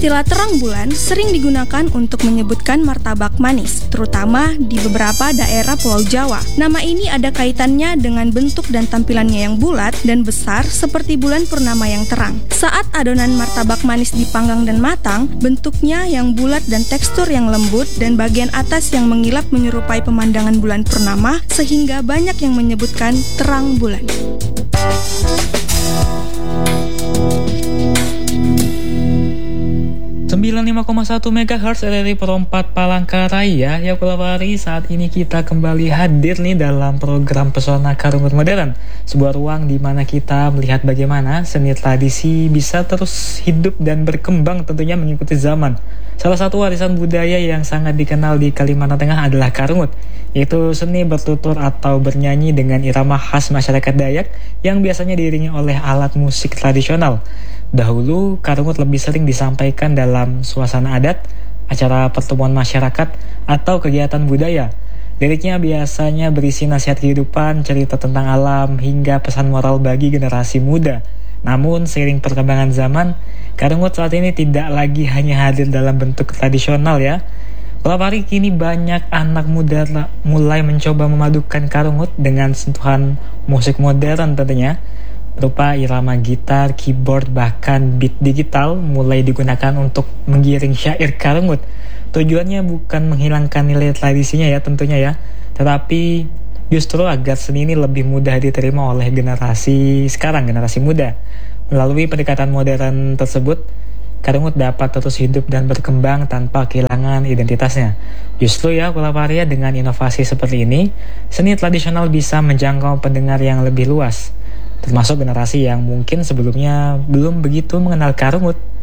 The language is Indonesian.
Istilah terang bulan sering digunakan untuk menyebutkan martabak manis, terutama di beberapa daerah Pulau Jawa. Nama ini ada kaitannya dengan bentuk dan tampilannya yang bulat dan besar seperti bulan purnama yang terang. Saat adonan martabak manis dipanggang dan matang, bentuknya yang bulat dan tekstur yang lembut dan bagian atas yang mengilap menyerupai pemandangan bulan purnama sehingga banyak yang menyebutkan terang bulan. 95,1 MHz RRI Perompat Palangkaraya. Ya Kulawari, saat ini kita kembali hadir nih dalam program Pesona Karungut Modern, sebuah ruang di mana kita melihat bagaimana seni tradisi bisa terus hidup dan berkembang tentunya mengikuti zaman. Salah satu warisan budaya yang sangat dikenal di Kalimantan Tengah adalah karungut, yaitu seni bertutur atau bernyanyi dengan irama khas masyarakat Dayak yang biasanya diiringi oleh alat musik tradisional. Dahulu, karungut lebih sering disampaikan dalam suasana adat, acara pertemuan masyarakat, atau kegiatan budaya. Liriknya biasanya berisi nasihat kehidupan, cerita tentang alam, hingga pesan moral bagi generasi muda. Namun, seiring perkembangan zaman, karungut saat ini tidak lagi hanya hadir dalam bentuk tradisional ya. Pelapari kini banyak anak muda mulai mencoba memadukan karungut dengan sentuhan musik modern tentunya, berupa irama gitar, keyboard, bahkan beat digital mulai digunakan untuk menggiring syair karungut. Tujuannya bukan menghilangkan nilai tradisinya ya tentunya ya, tetapi justru agar seni ini lebih mudah diterima oleh generasi sekarang, generasi muda. Melalui pendekatan modern tersebut, karungut dapat terus hidup dan berkembang tanpa kehilangan identitasnya. Justru ya Kulaparia, dengan inovasi seperti ini, seni tradisional bisa menjangkau pendengar yang lebih luas, termasuk generasi yang mungkin sebelumnya belum begitu mengenal karungut.